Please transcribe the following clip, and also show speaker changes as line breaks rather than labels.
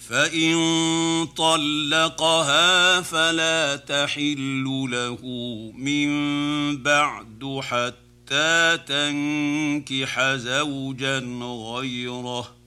فإن طلقها فلا تحل له من بعد حتى تنكح زوجا غيره